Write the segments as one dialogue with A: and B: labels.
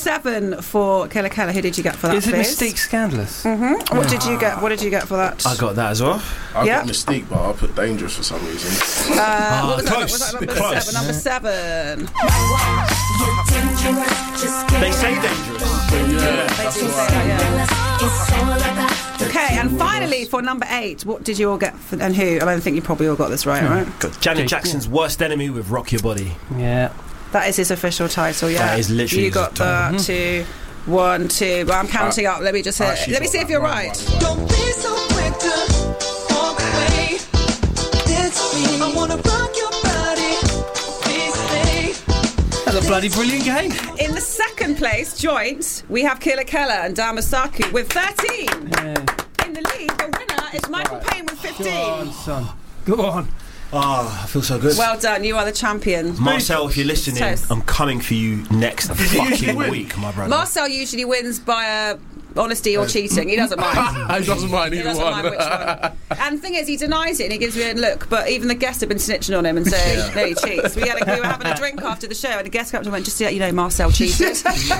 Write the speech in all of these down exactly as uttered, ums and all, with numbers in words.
A: seven for Killa Kela. Who did you get for that?
B: Is it
A: Fizz?
B: Mystique Scandalous?
A: Mm-hmm. What did you get? What did you get for that?
C: I got that as well.
D: I
A: Yeah.
D: got Mystique, but I put Dangerous for some reason.
A: Uh, what was,
C: close.
A: that, was that number
C: Close.
A: seven? Number seven.
C: They say Dangerous.
A: They do say that, yeah. Okay, and finally for number eight, what did you all get? For, and who? I don't think you probably all got this right, right?
C: Got Janet Jackson's Worst Enemy with Rock Your Body.
B: Yeah.
A: That is his official title, yeah.
C: That is literally
A: You got
C: his
A: that,
C: title.
A: two, one, two. But I'm counting up. Let me just hit. Let me see if you're right.
E: Don't be so quick to walk away. It's me. I wanna rock your body. Please stay.
B: That's a bloody brilliant game.
A: In the second place, joint, we have Killa Kela and Damasaku with thirteen.
B: Yeah.
A: In the lead, the winner is Michael Payne with
B: Go
A: fifteen.
B: on, son. Go on.
C: Oh, I feel so good.
A: Well done, you are the champion.
C: Marcel, if you're listening,
A: Toast.
C: I'm coming for you next fucking week, my brother.
A: Marcel usually wins by uh, honesty or cheating. He doesn't mind.
D: He doesn't mind
A: He
D: either
A: doesn't
D: one.
A: mind which one. And the thing is, he denies it and he gives me a look. But even the guests have been snitching on him and saying,
D: Yeah.
A: no, he cheats. We, had a, we were having a drink after the show and the guest captain went, just to let you know, Marcel cheated.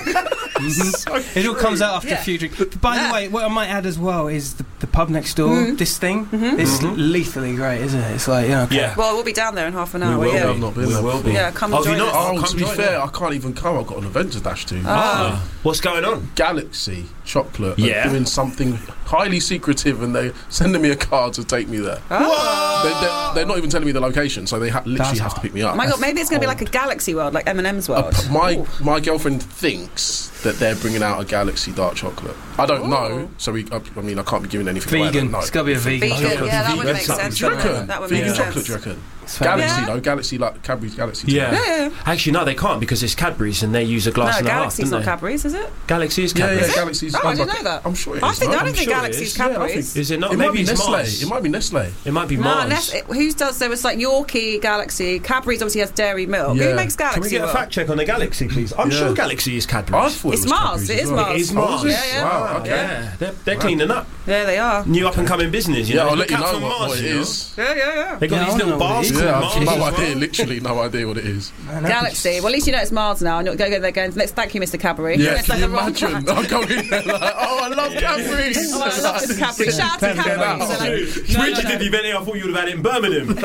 B: It all comes out after
A: Yeah.
B: a few drinks. But by
A: Yeah.
B: the way, what I might add as well is the, the pub next door.
A: Mm-hmm.
B: This thing, it's lethally great, isn't it? It's like, you know, okay.
C: Yeah.
A: Well, we'll be down there in half an hour.
D: We will
A: yeah.
D: be. I've not been
C: We
D: there
C: will
D: before.
C: be.
A: Yeah, come
C: Oh,
A: and
C: have you
A: join
C: not?
A: us.
D: Oh,
C: Come
D: to be
C: join
D: fair,
C: us.
D: I can't even come. I've got an event to dash to.
A: Ah.
C: What's going on?
D: Galaxy Chocolate
C: Yeah.
D: are doing something highly secretive, and they're sending me a card to take me there.
A: Oh.
D: They, they're, they're not even telling me the location, so they ha- literally
B: That's
D: have to pick me up.
A: Oh my God, maybe it's going to be like a Galaxy World, like M and M's
D: Uh,
A: World.
D: p- my
A: Ooh.
D: my girlfriend thinks that they're bringing out a Galaxy dark chocolate. I don't
A: Ooh.
D: know, so we. I, I mean, I can't be giving anything away. I
B: Vegan.
D: don't know.
B: It's got to be a vegan.
A: Vegan,
B: chocolate.
A: yeah, that would
C: Vegan
A: make
C: something.
A: sense.
D: Do you
A: wouldn't it?
D: reckon?
A: That would
D: Vegan
A: make
D: chocolate,
A: sense.
D: do you reckon?
B: It's fair.
D: Galaxy,
A: Yeah.
D: though. Galaxy, like Cadbury's Galaxy.
C: Yeah.
A: Yeah, yeah.
C: Actually, no, they can't because it's Cadbury's and they use a glass
A: No,
C: and a half,
A: Galaxy's
C: don't
A: not
C: they?
A: Cadbury's, is it?
C: Galaxy is
D: Yeah,
C: Cadbury's.
D: yeah, Galaxy's.
A: Oh, I
D: I'm
A: didn't
D: like-
A: know that.
D: I'm sure it
A: I
D: is.
A: think
D: no?
A: I don't
C: I'm
A: think
C: sure it
A: Galaxy's
C: is.
D: Yeah, I
A: Cadbury's.
D: think-
C: Is it not?
D: It
C: Maybe
D: might be
C: it's
D: Nestle.
C: Mars.
D: It might be Nestle.
C: It might be
A: No,
C: Mars.
A: unless it, who's does there was like Yorkie, Galaxy, Cadbury's obviously has dairy milk. Who
D: Yeah.
A: makes Galaxy?
C: Can we get a
A: World?
C: fact check on the Galaxy, please? I'm
D: Yeah.
C: sure Galaxy is
D: I
C: Cadbury's.
D: thought
A: It's
D: it was
A: Mars,
D: Cadbury's
A: it
D: as
A: is
D: well.
A: Mars.
C: It is
D: Oh,
C: Mars.
D: is it?
A: Yeah, yeah.
D: Wow, okay.
C: Yeah, they're, they're cleaning up.
A: Yeah, they are.
C: New up and coming business, you
D: Yeah,
C: know.
D: I'll let
C: Look
D: you
C: out
D: know
C: for
D: what,
C: Mars,
D: what it
C: you know.
D: is.
A: Yeah, yeah, yeah.
C: They got
B: Yeah, I
C: these
B: don't
C: little
B: know what
C: bars
B: it is.
C: called
D: Yeah,
C: Mars
D: I've no
C: as well.
D: idea. Literally no idea what it is.
A: Galaxy. Well, at least you know it's Mars now. And you'll go, go there going, let's thank you, Mister Cadbury.
D: Yeah,
A: It's
D: can
A: like
D: you
A: the wrong
D: imagine?
A: brand.
D: I'm going there like, oh, I love Cadbury's.
A: Oh, I love Mister Cadbury. Shout out to
B: Ten
A: Cadbury.
B: pounds.
A: So, like,
C: Richard
A: no, no, no.
C: did the event here. I thought you would have had it in Birmingham.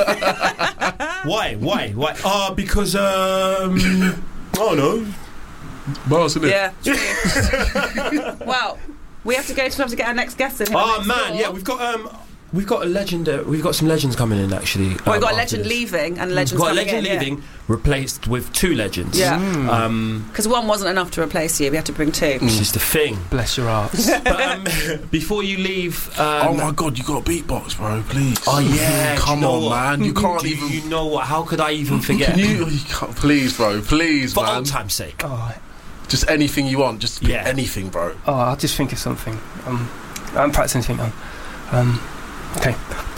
C: Why? Why? Why? Ah, uh, because um, I don't know.
D: Mars, isn't it?
A: Yeah. true. Well, we have to go to have to get our next guest in. here
C: Oh
A: next
C: man,
A: door.
C: yeah, we've got um, we've got a legend. Uh, we've got some legends coming in actually.
A: Well, we've
C: um,
A: got a
C: after
A: legend
C: this.
A: leaving and legends
C: We've got a
A: coming
C: legend
A: in,
C: leaving, replaced with two legends.
A: Yeah.
C: Um,
A: Because one wasn't enough to replace you. We had to bring two.
C: this is the thing.
B: Bless your hearts.
C: But um, before you leave, um,
D: Oh my God, you got a beatbox, bro. Please.
C: oh yeah,
D: Come
C: do you know
D: on,
C: what?
D: man. You can't
C: Do
D: even.
C: you know what? How could I even forget?
D: Can you? you can't, please, bro. Please,
C: For
D: man.
C: old time's sake.
B: Oh,
D: Just anything you want. Just pick
C: Yeah.
D: anything, bro.
B: oh, I'll just think of something. Um, I haven't practiced anything on. Um, okay.